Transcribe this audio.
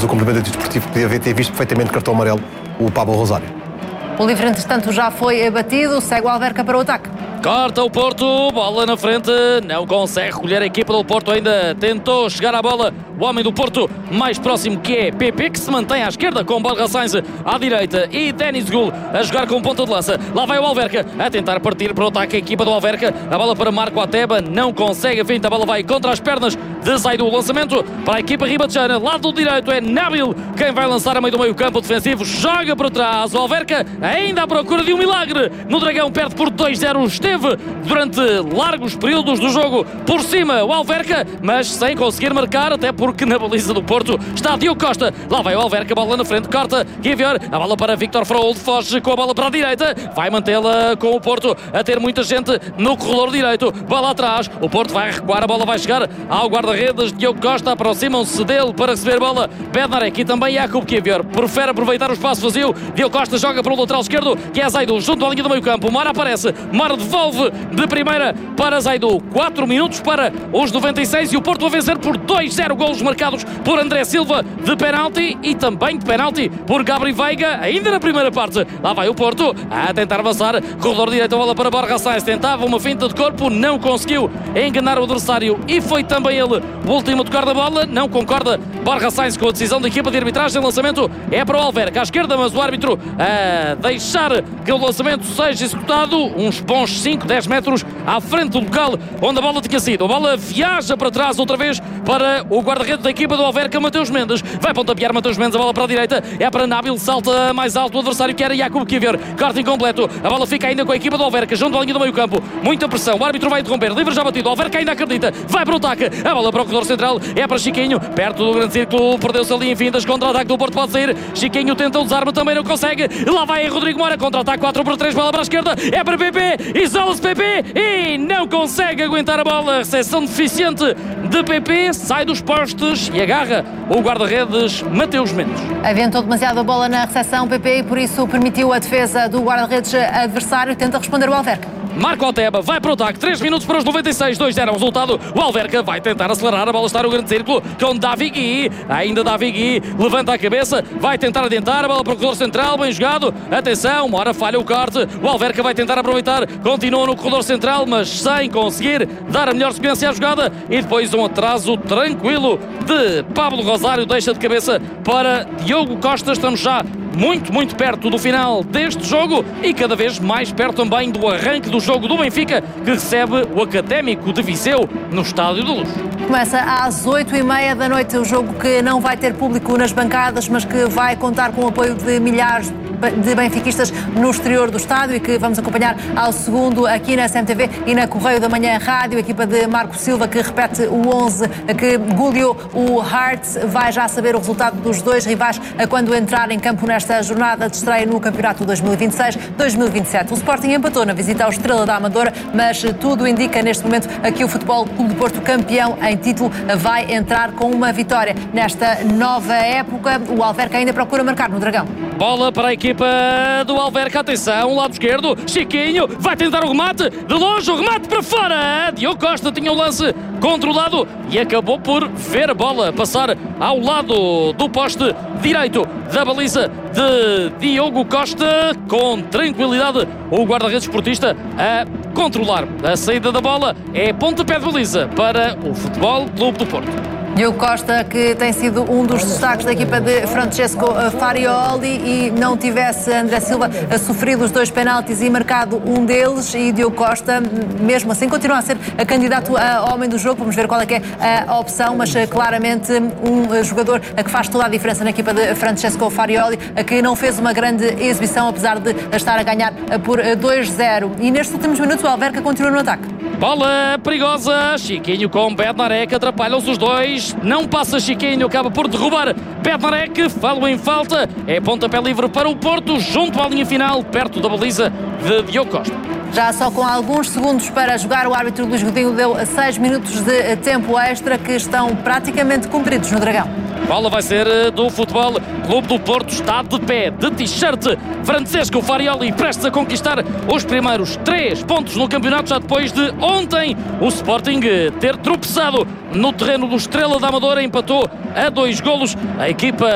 o complemento desportivo, podia ter visto perfeitamente cartão amarelo o Pablo Rosário. O livre, entretanto, já foi batido, segue o Alverca para o ataque. Corta o Porto, bola na frente, não consegue recolher a equipa do Porto, ainda tentou chegar à bola o homem do Porto mais próximo, que é PP, que se mantém à esquerda com Borja Sainz à direita e Denis Gul a jogar com ponta de lança. Lá vai o Alverca a tentar partir para o ataque a equipa do Alverca, a bola para Marco Ateba, não consegue, a finta, a bola vai contra as pernas de Zaidu, lançamento para a equipa ribatejana, lado direito é Nabil quem vai lançar a meio do meio campo defensivo, joga para trás, o Alverca ainda à procura de um milagre no Dragão, perde por 2-0, esteve durante largos períodos do jogo por cima o Alverca, mas sem conseguir marcar, até porque na baliza do Porto está Diogo Costa. Lá vai o Alverca, bola na frente, corta, Guivior, a bola para Victor Froholt, foge com a bola para a direita, vai mantê-la com o Porto a ter muita gente no corredor direito, bola atrás, o Porto vai recuar, a bola vai chegar ao guarda-redes, Diogo Costa, aproximam-se dele para receber bola, Bednarek e também Jakub Guivior, prefere aproveitar o espaço vazio, Diogo Costa joga para o lateral esquerdo, que é Zaidu, junto à linha do meio campo, Mara aparece, Mara devolve de primeira para Zaidu, 4 minutos para os 96 e o Porto a vencer por 2-0, golos marcados por André Silva de penalti e também de penalti por Gabri Veiga, ainda na primeira parte. Lá vai o Porto a tentar avançar, corredor direito, a bola para Borja Sainz, tentava uma finta de corpo, não conseguiu enganar o adversário e foi também ele o último a tocar da bola, não concorda Borja Sainz com a decisão da equipa de arbitragem, lançamento é para o Alverca à esquerda, mas o árbitro a deixar que o lançamento seja executado, uns bons 5-10 metros à frente do local onde a bola tinha sido. A bola viaja para trás outra vez para o guarda-redes da equipa do Alverca, Mateus Mendes. Vai pontapear Mateus Mendes, a bola para a direita, é para Nabil, salta mais alto o adversário que era Jakub Guivior. Corte incompleto, a bola fica ainda com a equipa do Alverca, junto à linha do meio campo. Muita pressão, o árbitro vai interromper, livre já batido, o Alverca ainda acredita, vai para o ataque, a bola para o corredor central, é para Chiquinho, perto do grande círculo, perdeu-se ali em fintas, contra-ataque do Porto pode sair, Chiquinho tenta o desarme, também não consegue, lá vai Rodrigo Moura, contra-ataque 4-3, bola para a esquerda, é para PP, isola-se PP e não consegue aguentar a bola, recepção deficiente de PP, sai dos postes e agarra o guarda-redes Mateus Mendes. Aventou demasiado a bola na recepção PP e por isso permitiu a defesa do guarda-redes adversário, tenta responder o Alverca. Marco Ateba vai para o ataque, 3 minutos para os 96, 2-0 o resultado, o Alverca vai tentar acelerar, a bola está no grande círculo com Davi Gui, ainda Davi Gui levanta a cabeça, vai tentar adiantar, a bola para o corredor central, bem jogado, atenção, uma hora falha o corte, o Alverca vai tentar aproveitar, continua no corredor central, mas sem conseguir dar a melhor sequência à jogada e depois um atraso tranquilo de Pablo Rosário, deixa de cabeça para Diogo Costa, estamos já muito perto do final deste jogo e cada vez mais perto também do arranque do jogo do Benfica, que recebe o Académico de Viseu no Estádio da Luz. Começa às 8h30 da noite o jogo que não vai ter público nas bancadas, mas que vai contar com o apoio de milhares de benfiquistas no exterior do estádio e que vamos acompanhar ao segundo aqui na CMTV e na Correio da Manhã Rádio, a equipa de Marco Silva que repete o 11 que goleou o Hearts, vai já saber o resultado dos dois rivais quando entrar em campo nesta jornada de estreia no campeonato 2026-2027. O Sporting empatou na visita ao Estrela da Amadora, mas tudo indica neste momento que o Futebol Clube do Porto, campeão em título, vai entrar com uma vitória nesta nova época. O Alverca ainda procura marcar no Dragão. Bola para a equipa do Alverca, atenção, lado esquerdo, Chiquinho, vai tentar o remate, de longe o remate para fora, Diogo Costa tinha o lance controlado e acabou por ver a bola passar ao lado do poste direito da baliza de Diogo Costa, com tranquilidade o guarda-redes portista a controlar a saída da bola, é pontapé de baliza para o Futebol Clube do Porto. Diogo Costa, que tem sido um dos destaques da equipa de Francesco Farioli, e não tivesse André Silva sofrido os 2 penaltis e marcado um deles, e Diogo Costa, mesmo assim, continua a ser candidato a homem do jogo. Vamos ver qual é que é a opção, mas claramente um jogador que faz toda a diferença na equipa de Francesco Farioli, que não fez uma grande exibição, apesar de estar a ganhar por 2-0. E nestes últimos minutos o Alverca continua no ataque. Bola perigosa, Chiquinho com Bednarek, atrapalham-se os dois, não passa Chiquinho, acaba por derrubar Bednarek, falo em falta, é pontapé livre para o Porto, junto à linha final, perto da baliza de Diogo Costa. Já só com alguns segundos para jogar, o árbitro Luís Godinho deu 6 minutos de tempo extra que estão praticamente cumpridos no Dragão. Bola vai ser do Futebol Clube do Porto, está de pé, de t-shirt, Francesco Farioli prestes a conquistar os primeiros 3 pontos no campeonato, já depois de ontem o Sporting ter tropeçado no terreno do Estrela da Amadora, empatou a 2 golos a equipa